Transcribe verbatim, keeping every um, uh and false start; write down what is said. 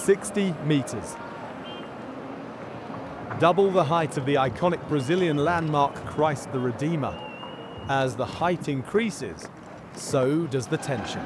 sixty meters. Double the height of the iconic Brazilian landmark Christ the Redeemer. As the height increases, so does the tension.